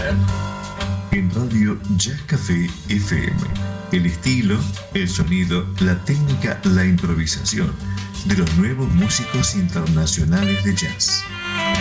En Radio Jazz Café FM. El estilo, el sonido, la técnica, la improvisación de los nuevos músicos internacionales de jazz.